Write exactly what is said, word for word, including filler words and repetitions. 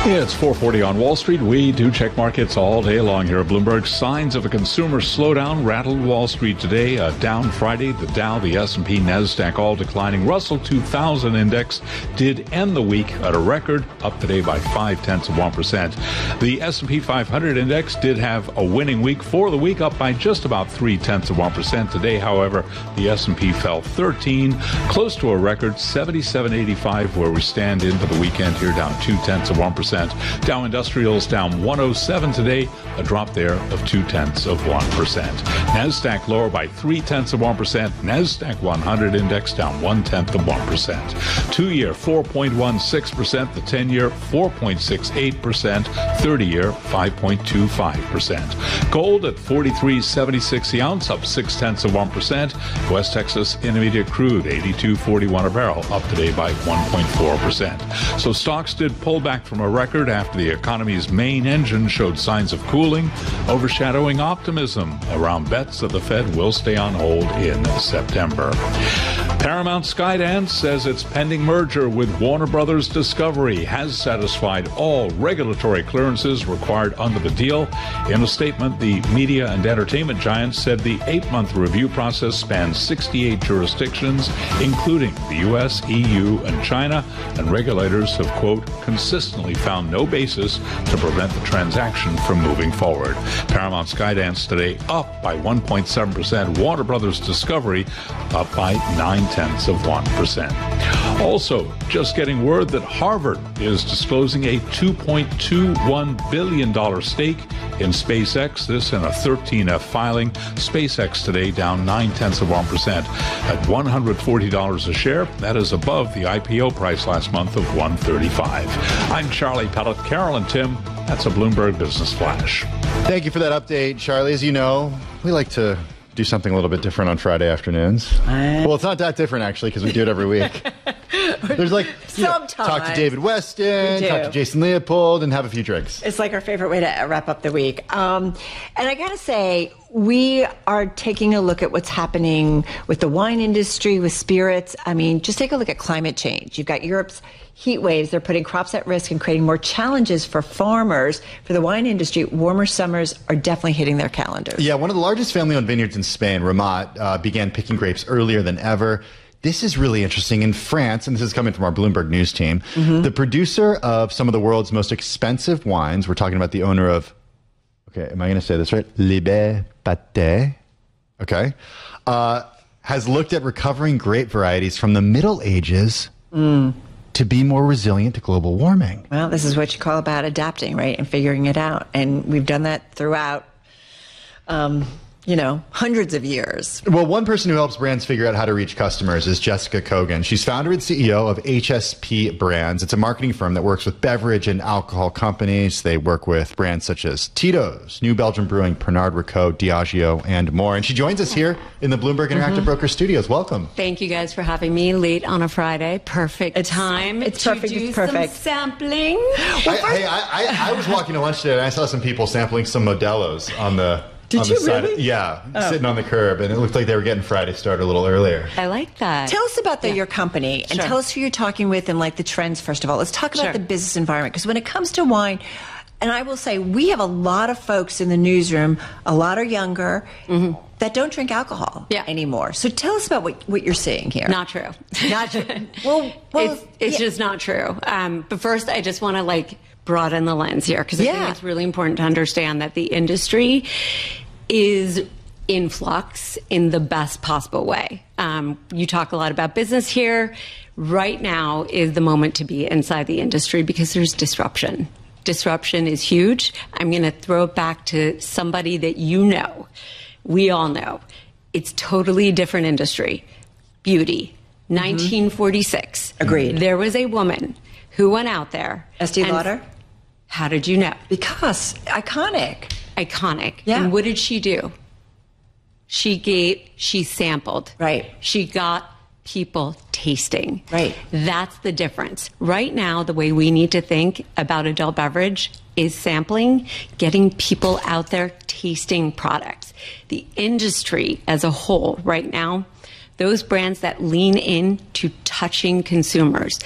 It's four forty on Wall Street. We do check markets all day long here at Bloomberg. Signs of a consumer slowdown rattled Wall Street today. A down Friday. The Dow, the S and P, NASDAQ all declining. Russell two thousand index did end the week at a record, up today by five tenths of one percent. The S and P five hundred index did have a winning week for the week, up by just about three tenths of one percent. Today, however, the S and P fell thirteen, close to a record seventy-seven eighty-five, where we stand into the weekend here, down two tenths of one percent. Dow Industrials down one oh seven today, a drop there of two tenths of one percent. NASDAQ lower by three tenths of one percent. NASDAQ one hundred index down one tenth of one percent. Two-year four point one six percent, the ten-year four point six eight percent, thirty-year five point two five percent. Gold at forty-three seventy-six the ounce, up six tenths of one percent. West Texas Intermediate crude eighty-two forty-one a barrel, up today by one point four percent. So stocks did pull back from a record after the economy's main engine showed signs of cooling, overshadowing optimism around bets that the Fed will stay on hold in September. Paramount Skydance says its pending merger with Warner Brothers Discovery has satisfied all regulatory clearances required under the deal. In a statement, the media and entertainment giant said the eight-month review process spans sixty-eight jurisdictions, including the U S, E U, and China, and regulators have, quote, consistently found no basis to prevent the transaction from moving forward. Paramount Skydance today up by one point seven percent. Warner Brothers Discovery up by nine tenths of one percent. Also, just getting word that Harvard is disclosing a two point two one billion dollars stake in SpaceX. This in a thirteen F filing. SpaceX today down nine tenths of one percent at one hundred forty dollars a share. That is above the I P O price last month of one hundred thirty-five dollars. I'm Charlie Pellet. Carol and Tim, that's a Bloomberg Business Flash. Thank you for that update, Charlie. As you know, we like to do something a little bit different on Friday afternoons. Uh, well, it's not that different, actually, because we do it every week. There's like, you know, talk to David Weston, talk to Jason Leopold, and have a few drinks. It's like our favorite way to wrap up the week. Um, and I got to say, we are taking a look at what's happening with the wine industry, with spirits. I mean, just take a look at climate change. You've got Europe's heat waves. They're putting crops at risk and creating more challenges for farmers. For the wine industry, warmer summers are definitely hitting their calendars. Yeah, one of the largest family-owned vineyards in Spain, Ramat, uh, began picking grapes earlier than ever. This is really interesting. In France, and this is coming from our Bloomberg News team, mm-hmm. the producer of some of the world's most expensive wines, we're talking about the owner of, okay, am I going to say this right? Libe Pate, okay, uh, has looked at recovering grape varieties from the Middle Ages mm. to be more resilient to global warming. Well, this is what you call about adapting, right, and figuring it out. And we've done that throughout um you know, hundreds of years. Well, one person who helps brands figure out how to reach customers is Jessica Kogan. She's founder and C E O of H S P Brands. It's a marketing firm that works with beverage and alcohol companies. They work with brands such as Tito's, New Belgium Brewing, Pernod Ricot, Diageo, and more. And she joins us here in the Bloomberg Interactive mm-hmm. Broker Studios. Welcome. Thank you guys for having me late on a Friday. Perfect it's, time it's to perfect, do it's perfect. some sampling. I, I, I, I was walking to lunch today and I saw some people sampling some Modelo's on the... Did on you the side really? Of, yeah, oh. sitting on the curb, and it looked like they were getting Friday started a little earlier. I like that. Tell us about the, yeah. your company, and sure. tell us who you're talking with and like the trends, first of all. Let's talk about sure. the business environment, because when it comes to wine, and I will say, we have a lot of folks in the newsroom, a lot are younger, mm-hmm. that don't drink alcohol yeah. anymore. So tell us about what, what you're seeing here. Not true. Not true. Well, well it's, it's yeah. just not true. Um, but first, I just want to like broaden the lens here, because I yeah. think it's really important to understand that the industry is in flux in the best possible way. Um, you talk a lot about business here. Right now is the moment to be inside the industry because there's disruption. Disruption is huge. I'm going to throw it back to somebody that you know. We all know. It's totally different industry. Beauty. Mm-hmm. nineteen forty-six. Agreed. There was a woman who went out there. Estee Lauder? How did you know? Because iconic. Iconic. Yeah. And what did she do? She gave, she sampled. Right. She got people tasting. Right. That's the difference. Right now, the way we need to think about adult beverage is sampling, getting people out there tasting products. The industry as a whole right now, those brands that lean in to touching consumers,